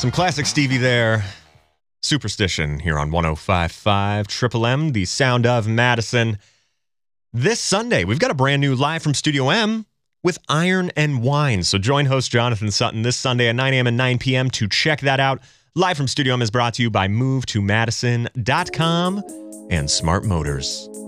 Some classic Stevie there. Superstition here on 105.5 Triple M, the sound of Madison. This Sunday, we've got a brand new Live from Studio M with Iron and Wine. So join host Jonathan Sutton this Sunday at 9 a.m. and 9 p.m. to check that out. Live from Studio M is brought to you by MoveToMadison.com and Smart Motors.